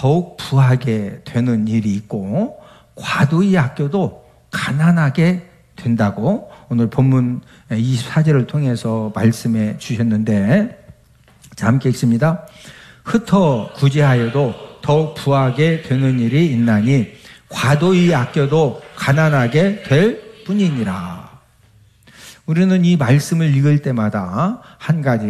더욱 부하게 되는 일이 있고 과도히 아껴도 가난하게 된다고 오늘 본문 24절을 통해서 말씀해 주셨는데, 자, 함께 읽습니다. 흩어 구제하여도 더욱 부하게 되는 일이 있나니 과도히 아껴도 가난하게 될 뿐이니라. 우리는 이 말씀을 읽을 때마다 한 가지